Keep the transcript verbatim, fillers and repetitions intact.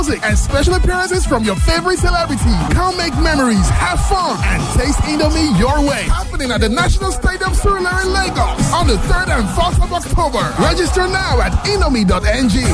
and special appearances from your favorite celebrity. Come make memories, have fun, and taste Indomie your way. Happening at the National Stadium, Surulere, Lagos on the third and fourth of October. Register now at indomie dot n g.